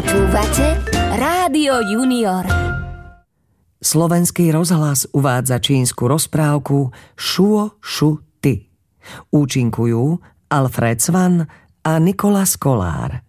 Počúvate Rádio Junior. Slovenský rozhlas uvádza čínsku rozprávku Šuo Šu Ty. Účinkujú Alfred Svan a Nikolas Kolár.